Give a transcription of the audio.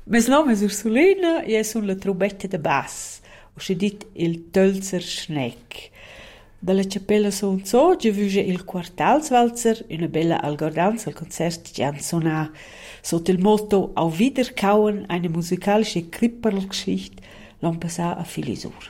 Mes nome è Ursulina e sono la trubetta de bass, o si dit il tölzer Schneck. Dalla Cappella Son Zoge vüge il Quartalswalzer una bella algordanza al concert Gian Sona sotto il motto Au Wiederkauen eine musikalische Kripperlgeschichte l'an passà a Filisur.